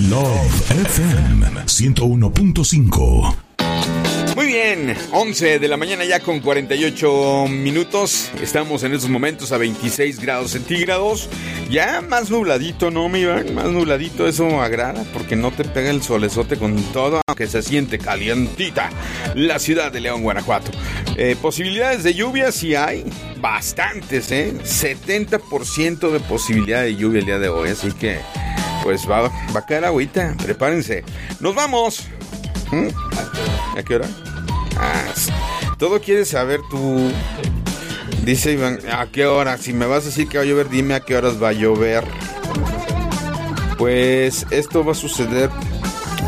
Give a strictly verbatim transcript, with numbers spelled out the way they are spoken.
Love F M ciento uno punto cinco. Muy bien, once de la mañana ya con cuarenta y ocho minutos. Estamos en estos momentos a veintiséis grados centígrados. Ya más nubladito, ¿no, mi Iván? Más nubladito, eso agrada porque no te pega el solezote con todo, aunque se siente calientita la ciudad de León, Guanajuato. Eh, posibilidades de lluvia sí hay, bastantes, ¿eh? setenta por ciento de posibilidad de lluvia el día de hoy, así que pues va, va a caer agüita, prepárense. ¡Nos vamos! ¿Mm? ¿A qué hora? Ah, todo quieres saber tú. Dice Iván, ¿a qué hora? Si me vas a decir que va a llover, dime a qué horas va a llover. Pues esto va a suceder